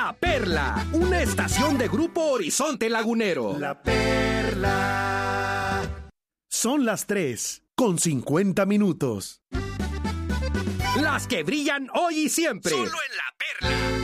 La Perla, una estación de Grupo Horizonte Lagunero. La Perla. Son las 3:50. Las que brillan hoy y siempre. Solo en La Perla.